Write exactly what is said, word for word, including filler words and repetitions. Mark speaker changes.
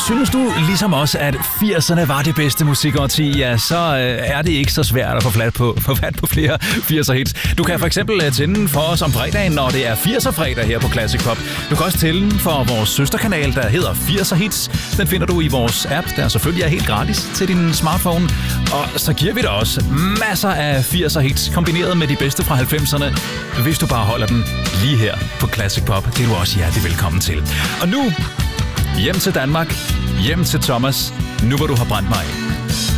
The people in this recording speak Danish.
Speaker 1: Synes du ligesom os, at firserne var det bedste musikårti, ja, så øh, er det ikke så svært at få fat på, få fat på flere firser hits. Du kan for eksempel øh, tænde for os om fredagen, når det er firser fredag her på Classic Pop. Du kan også tænde for vores søsterkanal, der hedder firser hits. Den finder du i vores app, der selvfølgelig er helt gratis til din smartphone. Og så giver vi dig også masser af firser hits, kombineret med de bedste fra halvfemserne, hvis du bare holder den lige her på Classic Pop. Det er du også hjertelig velkommen til. Og nu hjem til Danmark, hjem til Thomas, nu hvor du har brændt mig af.